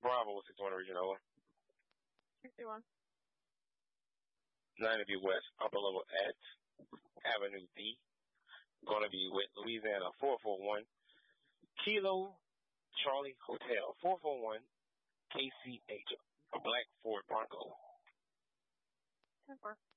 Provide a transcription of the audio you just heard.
Bravo 61 Regional. 61. 90 West, upper level at Avenue D. Going to be with Louisiana 441. Kilo Charlie Hotel 441 KCH, a black Ford Bronco. 10-4.